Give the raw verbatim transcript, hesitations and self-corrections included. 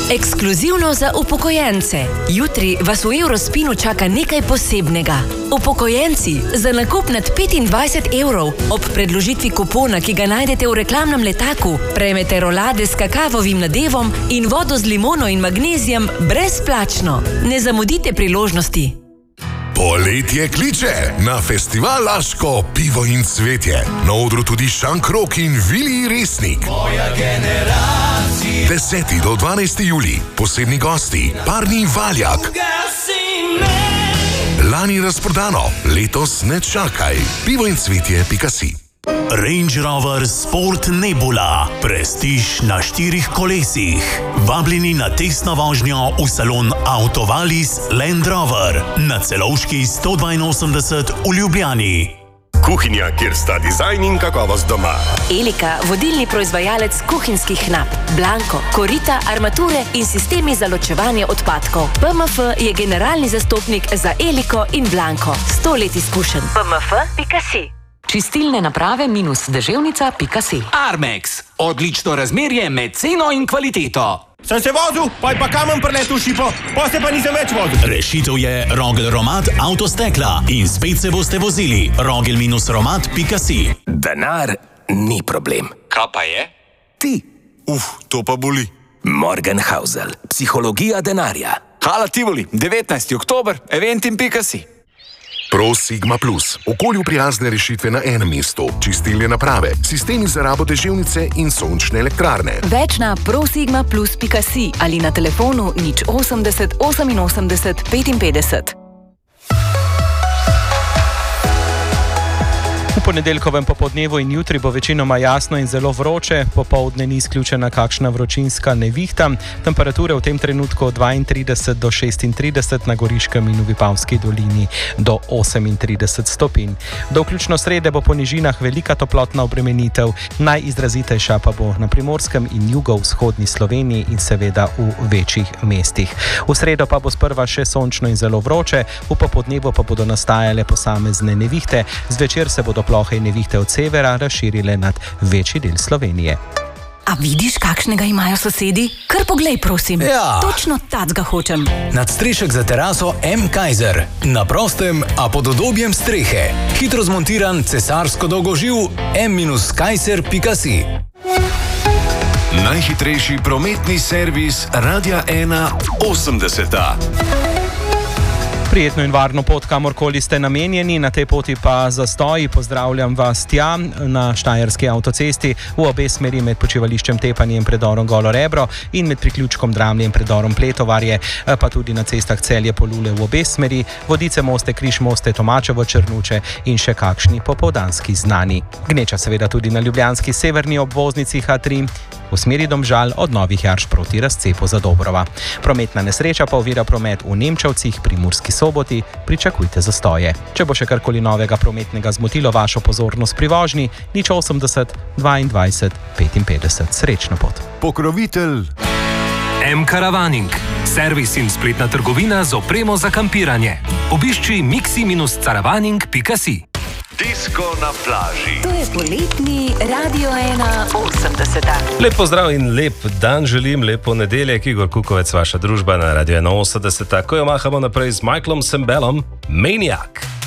Ekskluzivno za upokojence. Jutri vas v Eurospinu čaka nekaj posebnega. Upokojenci, za nakup nad petindvajset evrov ob predložitvi kupona, ki ga najdete v reklamnem letaku, prejmete rolade s kakavovim nadevom in vodo z limono in magnezijem brezplačno. Ne zamudite priložnosti. Poletje kliče na festival Laško pivo in cvetje. Na odru tudi Šankrok in Vili Resnik. Moja generacija. deseti do dvanajsti julij. Posebni gosti. Parni Valjak. Lani razprodano. Letos ne čakaj. pivo in cvetje pika si. Range Rover Sport Nebula. Prestiž na štirih kolesih. Vabljeni na testno vožnjo v salon Autovalis Land Rover na Celovški sto dvainosemdeset v Ljubljani. Kuhinja, kjer sta dizajn in kakovost doma. Elika, vodilni proizvajalec kuhinjskih nap. Blanko, korita, armature in sistemi za ločevanje odpadkov. P M F je generalni zastopnik za Eliko in Blanko. Sto let izkušenj. P M F pika si. Čistilne naprave minus deževnica pika si. Armex. Odlično razmerje med ceno in kvaliteto. Sem se vozil, pa je pa kamen preletel v šipo, pa se pa nisem več vozil. Rešitev je Rogel Romat Avtostekla in spet se boste vozili. Rogel minus romat pika si. Denar ni problem. Kaj pa je? Ti. Uf, to pa boli. Morgenhausel. Psihologija denarja. Hala Tivoli, devetnajsti oktober, eventim pika si. Pro Sigma Plus. Okolju prijazne rešitve na enem mestu. Čistilne naprave, sistemi za rabo deževnice in sončne elektrarne. Več na prosigma plus pika si ali na telefonu nič osemdeset oseminosemdeset petinpetdeset. V ponedeljkovem popoldnevu in jutri bo večinoma jasno in zelo vroče, popoldne ni izključena kakšna vročinska nevihta. Temperature v tem trenutku od dvaintrideset do šestintrideset, na Goriškem in v Vipavski dolini do osemintrideset stopinj. Do vključno srede bo po nižinah velika toplotna obremenitev, najizrazitejša pa bo na Primorskem in jugovzhodni Sloveniji in seveda v večjih mestih. V sredo pa bo sprva še sončno in zelo vroče, v popoldnevu pa bodo nastajale posamezne nevihte, zvečer se bodo plohe in nevihte od severa razširile nad večji del Slovenije. A vidiš, kakšnega imajo sosedi? Kar poglej, prosim. Ja. Točno tacga hočem. Nadstrešek za teraso M. Kaiser. Na prostem, a pod udobjem strehe. Hitro zmontiran cesarsko dolgoživ M Kaiser pika si. Najhitrejši prometni servis Radia ena osemdeseta. Prijetno in varno pot, kamorkoli ste namenjeni, na tej poti pa zastoji. Pozdravljam vas tja na Štajerski avtocesti v obe smeri med počivališčem Tepanje in predorom Golo Rebro in med priključkom Dramlje in predorom Pletovarje, pa tudi na cestah Celje Polule v obe smeri, Vodice Moste, Križ Moste, Tomačevo Črnuče in še kakšni popoldanski znani. Gneča seveda tudi na ljubljanski severni obvoznici H tri v smeri Domžal od Novih Jarš proti razcepu za Dobrova. Prometna nesreča pa ovira promet v Nemčevcih pri Murski Soboti, pričakujte zastoje. Če bo še karkoli novega prometnega zmotilo vašo pozornost pri vožnji, nič osemdeset dvaindvajset petinpetdeset. Srečno pot. Pokrovitelj M-Caravaning. Servis in spletna trgovina z opremo za kampiranje. Obišči mixi caravaning pika si. Disko na plaži. To je poletni Radio ena osemdeseta. Lep pozdrav in lep dan želim, lep ponedeljek, Igor Kukovec, vaša družba na Radio ena osemdeseta, ko jo mahamo naprej z Michaelom Sembelom, Maniac.